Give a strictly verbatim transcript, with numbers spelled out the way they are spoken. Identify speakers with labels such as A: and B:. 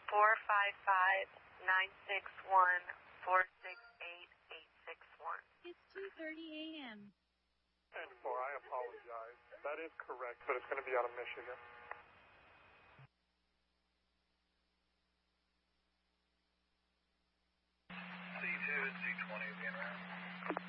A: four five five, nine six one, four six eight, eight six one.
B: It's two thirty a m
C: And four, I apologize. That is correct, but it's going to be out of Michigan.